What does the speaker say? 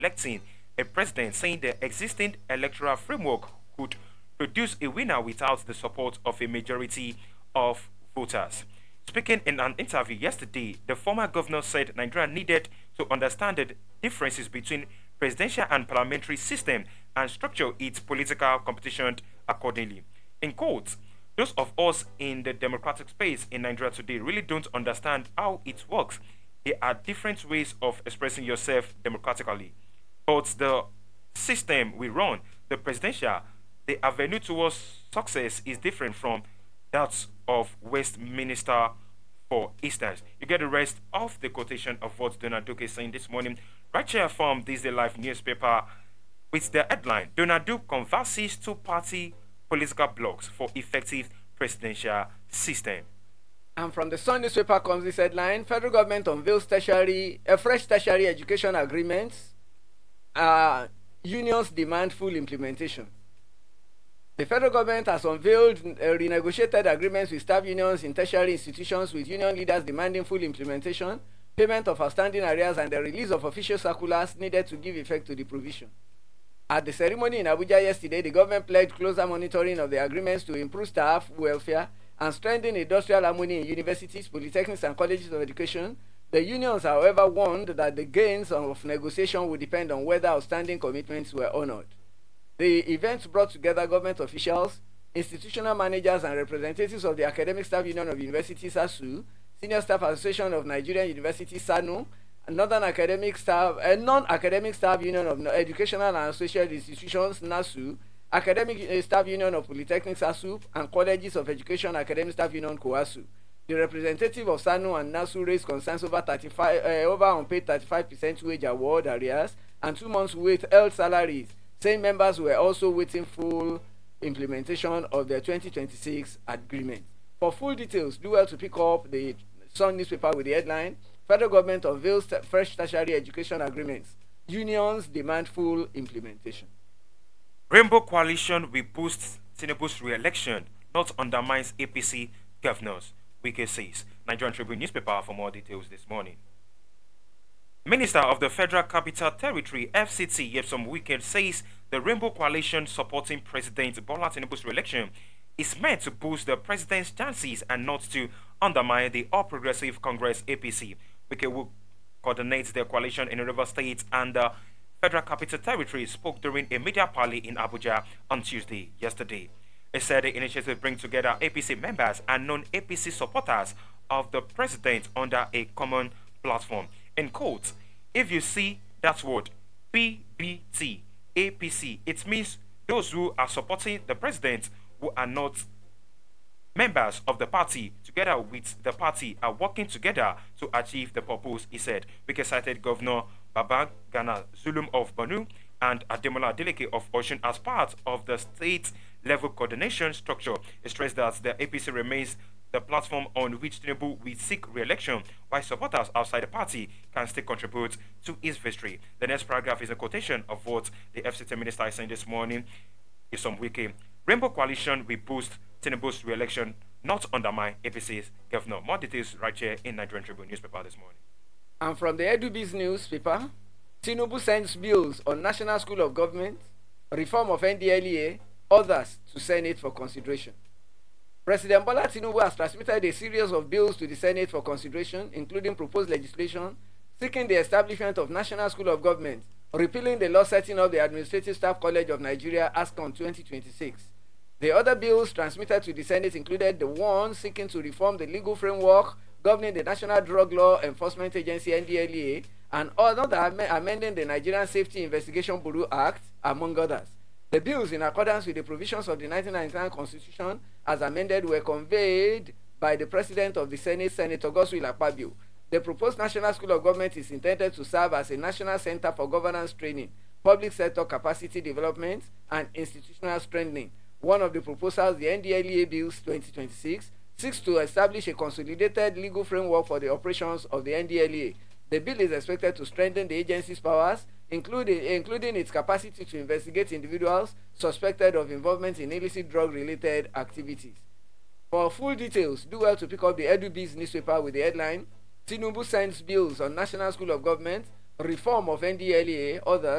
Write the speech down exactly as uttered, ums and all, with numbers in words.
electing a president, saying the existing electoral framework could produce a winner without the support of a majority of voters. Speaking in an interview yesterday, the former governor said Nigeria needed to understand the differences between presidential and parliamentary system and structure its political competition accordingly. In quotes, those of us in the democratic space in Nigeria today really don't understand how it works. There are different ways of expressing yourself democratically. But the system we run, the presidential, the avenue towards success is different from that of Westminster, for instance. You get the rest of the quotation of what Donald Duke is saying this morning, right here from this Day Life newspaper, with the headline Donald Duke converses two party political blocks for effective presidential system. And from the Sun newspaper comes this headline: Federal government unveils tertiary, a fresh tertiary education agreements. Uh, unions demand full implementation. The federal government has unveiled uh, renegotiated agreements with staff unions in tertiary institutions, with union leaders demanding full implementation, payment of outstanding arrears, and the release of official circulars needed to give effect to the provision. At the ceremony in Abuja yesterday, the government pledged closer monitoring of the agreements to improve staff welfare and strengthen industrial harmony in universities, polytechnics, and colleges of education. The unions, however, warned that the gains of negotiation would depend on whether outstanding commitments were honored. The event brought together government officials, institutional managers, and representatives of the Academic Staff Union of Universities, A S U, Senior Staff Association of Nigerian Universities, SANU, Northern Academic Staff, a Non-Academic Staff Union of Educational and Associated Institutions, NASU, Academic Staff Union of Polytechnics, ASUP, and Colleges of Education Academic Staff Union, COASU. The representative of SANU and NASU raised concerns over thirty-five, uh, over unpaid thirty-five percent wage award arrears and two months withheld salaries, saying members were also waiting full implementation of their twenty twenty-six agreement. For full details, do well to pick up the Sun newspaper with the headline: Federal government unveils fresh tertiary education agreements. Unions demand full implementation. Rainbow Coalition will boost Tinubu's re-election, not undermines A P C governors, Wike says. Nigerian Tribune newspaper for more details this morning. Minister of the Federal Capital Territory, F C T, Nyesom Wike, says the Rainbow Coalition supporting President Bola Tinubu's re-election is meant to boost the president's chances and not to undermine the All Progressive Congress A P C. Wike, who coordinates the coalition in Rivers State and the Federal Capital Territory, spoke during a media parley in Abuja on Tuesday, yesterday. He said the initiative brings together A P C members and non-A P C supporters of the president under a common platform. In quotes, if you see that word, P B T, A P C, it means those who are supporting the president who are not members of the party, together with the party, are working together to achieve the purpose, he said. Wike cited Governor Babagana Zulum of Borno and Ademola Adeleke of Osun as part of the state-level coordination structure. He stressed that the A P C remains the platform on which Tinubu will seek re-election, while supporters outside the party can still contribute to his victory. The next paragraph is a quotation of what the F C T minister is saying this morning. Nyesom Wike: Rainbow Coalition will boost Tinubu's re-election, not undermine A P C's governor. More details right here in Nigerian Tribune newspaper this morning. And from the Edubiz newspaper, Tinubu sends bills on National School of Government, reform of N D L E A, others to Senate for consideration. President Bola Tinubu has transmitted a series of bills to the Senate for consideration, including proposed legislation seeking the establishment of National School of Government, repealing the law setting up the Administrative Staff College of Nigeria, ASCON twenty twenty-six. The other bills transmitted to the Senate included the one seeking to reform the legal framework governing the National Drug Law Enforcement Agency, N D L E A, and another amending the Nigerian Safety Investigation Bureau Act, among others. The bills, in accordance with the provisions of the nineteen ninety-nine Constitution, as amended, were conveyed by the President of the Senate, Senator Godswill Akpabio. The proposed National School of Government is intended to serve as a national center for governance training, public sector capacity development, and institutional strengthening. One of the proposals, the N D L E A Bills twenty twenty-six, seeks to establish a consolidated legal framework for the operations of the N D L E A. The bill is expected to strengthen the agency's powers, including, including its capacity to investigate individuals suspected of involvement in illicit drug-related activities. For full details, do well to pick up the Edubiz newspaper with the headline: Tinubu sends bills on National School of Government, reform of N D L E A, others